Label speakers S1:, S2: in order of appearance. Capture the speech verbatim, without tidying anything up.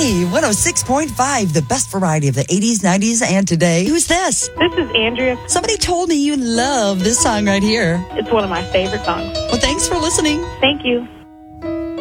S1: Money, one oh six point five, the best variety of the eighties, nineties, and today. Who's this?
S2: This is Andrea.
S1: Somebody told me you love this song right here.
S2: It's one of my favorite songs.
S1: Well, thanks for listening.
S2: Thank you.